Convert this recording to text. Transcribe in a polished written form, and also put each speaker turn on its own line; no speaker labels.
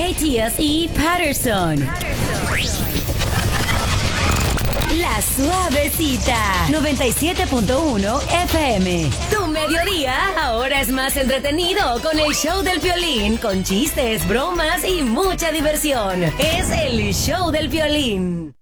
ATS Patterson. La Suavecita, 97.1 FM. Tu mediodía ahora es más entretenido con el show del Piolín, con chistes, bromas y mucha diversión. Es el show del Piolín.